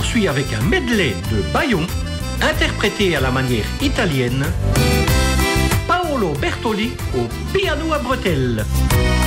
poursuit avec un medley de Bayon, interprété à la manière italienne, Paolo Bertoli au piano à bretelles.